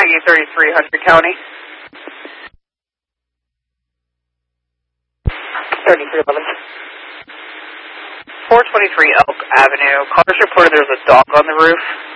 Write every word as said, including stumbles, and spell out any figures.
U thirty-three, Hunter County. thirty-three eleven. four twenty-three Elk Avenue. Callers reported there was a dog on the roof.